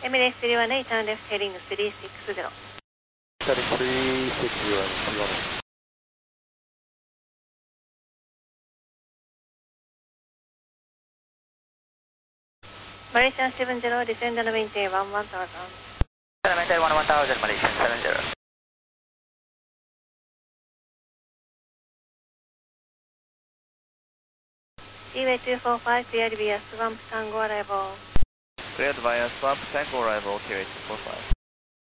Emirates 318, turn left heading 360. Heading 360, Malaysian 70, descend and maintain 11,000. Maintain 11,000, Malaysian 70. Seaway 245, cleared via Swamp Tango arrival. Cleared via Swamp Tango arrival, QA 245.